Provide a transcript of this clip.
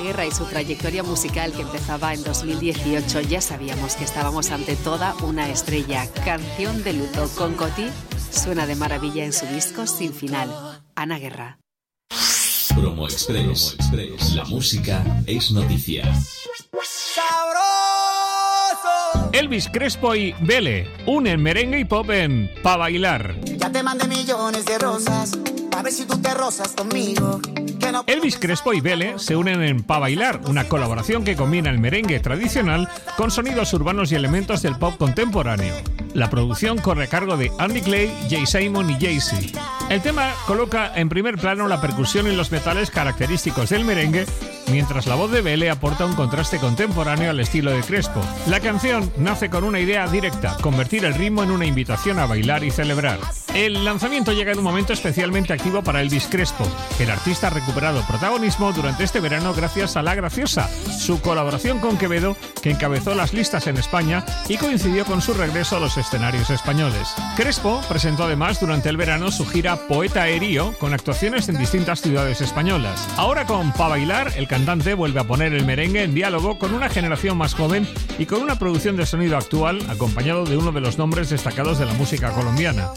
Guerra y su trayectoria musical que empezaba en 2018, ya sabíamos que estábamos ante toda una estrella. Canción de luto con Coti suena de maravilla en su disco Sin Final. Ana Guerra. Promo Express. La música es noticia. Elvis Crespo y Vele unen merengue y pop en Pa' Bailar. Ya te mandé millones de rosas, a ver si tú te rozas conmigo. Elvis Crespo y Vele se unen en Pa' Bailar, una colaboración que combina el merengue tradicional con sonidos urbanos y elementos del pop contemporáneo. La producción corre a cargo de Andy Clay, Jay Simon y Jay-Z. El tema coloca en primer plano la percusión y los metales característicos del merengue, mientras la voz de Vele aporta un contraste contemporáneo al estilo de Crespo. La canción nace con una idea directa: convertir el ritmo en una invitación a bailar y celebrar. El lanzamiento llega en un momento especialmente activo para Elvis Crespo. El artista ha recuperado protagonismo durante este verano gracias a La Graciosa, su colaboración con Quevedo, que encabezó las listas en España y coincidió con su regreso a los escenarios españoles. Crespo presentó además durante el verano su gira Poeta Aerío, con actuaciones en distintas ciudades españolas. Ahora con Pa' Bailar, el cantante vuelve a poner el merengue en diálogo con una generación más joven y con una producción de sonido actual, acompañado de uno de los nombres destacados de la música colombiana.